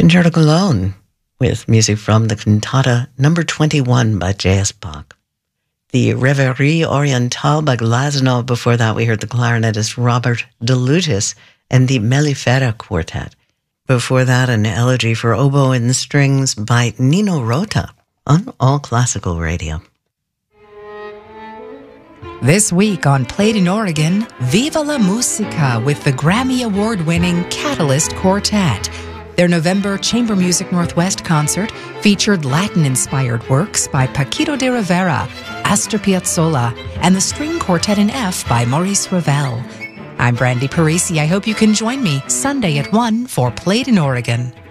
Concerto Cologne, with music from the Cantata Number 21 by J.S. Bach. The Reverie Orientale by Glazunov. Before that, we heard the clarinetist Robert de Lutis and the Mellifera Quartet. Before that, an elegy for oboe and strings by Nino Rota on All Classical Radio. This week on Played in Oregon, Viva la Musica with the Grammy Award-winning Catalyst Quartet. Their November Chamber Music Northwest concert featured Latin-inspired works by Paquito de Rivera, Astor Piazzolla, and the String Quartet in F by Maurice Ravel. I'm Brandy Parisi. I hope you can join me Sunday at 1 for Played in Oregon.